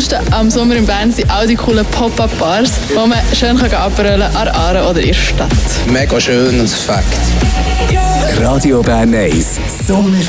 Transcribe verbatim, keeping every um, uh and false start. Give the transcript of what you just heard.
Coolste am Sommer in Bern sind all die coolen Pop-Up-Bars, wo man schön abrollen kann an der Aare oder in der Stadt. Mega schön und Fakt. Radio Bern eins Sommer